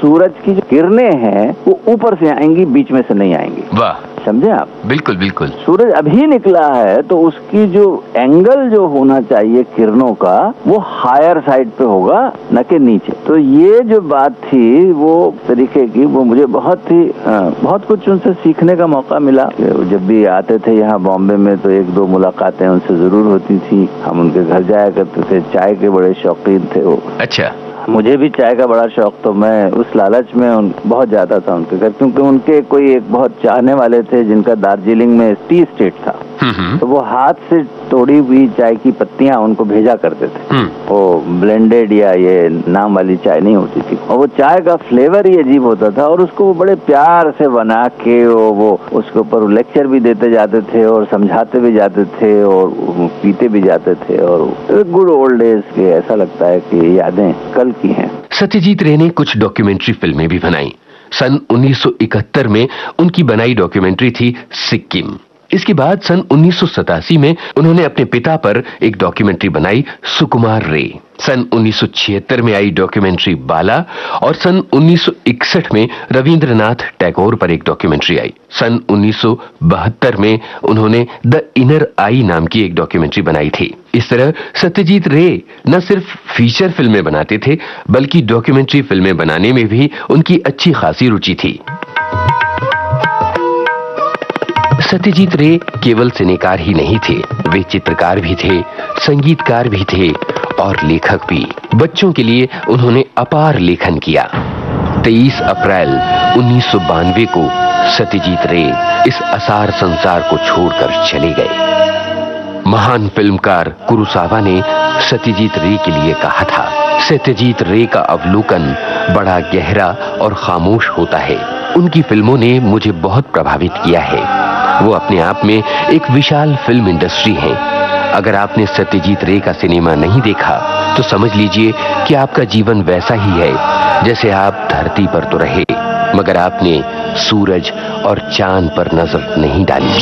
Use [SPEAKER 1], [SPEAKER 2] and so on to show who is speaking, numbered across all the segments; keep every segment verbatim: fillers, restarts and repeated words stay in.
[SPEAKER 1] सूरज की जो किरणें हैं वो ऊपर से आएंगी, बीच में से नहीं आएंगी।
[SPEAKER 2] वाह,
[SPEAKER 1] समझे आप?
[SPEAKER 2] बिल्कुल बिल्कुल।
[SPEAKER 1] सूरज अभी निकला है तो उसकी जो एंगल जो होना चाहिए किरणों का वो हायर साइड पे होगा, न कि नीचे। तो ये जो बात थी वो तरीके की, वो मुझे बहुत ही बहुत कुछ उनसे सीखने का मौका मिला। जब भी आते थे यहाँ बॉम्बे में तो एक दो मुलाकातें उनसे जरूर होती थी। हम उनके घर जाया करते थे, चाय के बड़े शौकीन थे वो।
[SPEAKER 2] अच्छा।
[SPEAKER 1] मुझे भी चाय का बड़ा शौक, तो मैं उस लालच में उन बहुत जाता था उनके घर, क्योंकि उनके कोई एक बहुत चाहने वाले थे जिनका दार्जिलिंग में टी स्टेट था। तो वो हाथ से तोड़ी हुई चाय की पत्तियां उनको भेजा करते थे। वो ब्लेंडेड या ये नाम वाली चाय नहीं होती थी, और वो चाय का फ्लेवर ही अजीब होता था, और उसको वो बड़े प्यार से बना के वो, वो उसके ऊपर लेक्चर भी देते जाते थे और समझाते भी जाते थे और पीते भी जाते थे। और गुड ओल्ड डेज के ऐसा लगता है कि यादें कल की हैं।
[SPEAKER 2] सत्यजीत रे ने कुछ डॉक्यूमेंट्री फिल्में भी बनाई। सन उन्नीस सौ इकहत्तर में उनकी बनाई डॉक्यूमेंट्री थी सिक्किम। इसके बाद सन उन्नीस सौ सतासी में उन्होंने अपने पिता पर एक डॉक्यूमेंट्री बनाई, सुकुमार रे। सन उन्नीस सौ छिहत्तर में आई डॉक्यूमेंट्री बाला, और सन उन्नीस सौ इकसठ में रविंद्रनाथ टैगोर पर एक डॉक्यूमेंट्री आई। सन उन्नीस सौ बहत्तर में उन्होंने द इनर आई नाम की एक डॉक्यूमेंट्री बनाई थी। इस तरह सत्यजीत रे न सिर्फ फीचर फिल्में बनाते थे, बल्कि डॉक्यूमेंट्री फिल्में बनाने में भी उनकी अच्छी खासी रुचि थी। सत्यजीत रे केवल सिनेकार ही नहीं थे, वे चित्रकार भी थे, संगीतकार भी थे और लेखक भी। बच्चों के लिए उन्होंने अपार लेखन किया। तेईस अप्रैल उन्नीस सौ बानवे को सत्यजीत रे इस असार संसार को छोड़कर चले गए। महान फिल्मकार कुरुसावा ने सत्यजीत रे के लिए कहा था, सत्यजीत रे का अवलोकन बड़ा गहरा और खामोश होता है। उनकी फिल्मों ने मुझे बहुत प्रभावित किया है। वो अपने आप में एक विशाल फिल्म इंडस्ट्री है। अगर आपने सत्यजीत रे का सिनेमा नहीं देखा तो समझ लीजिए कि आपका जीवन वैसा ही है जैसे आप धरती पर तो रहे, मगर आपने सूरज और चांद पर नजर नहीं डाली।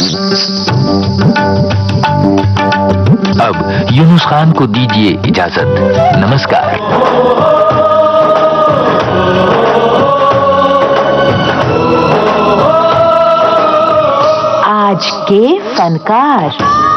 [SPEAKER 2] अब यूनुस खान को दीजिए इजाजत। नमस्कार।
[SPEAKER 3] आज के फनकार।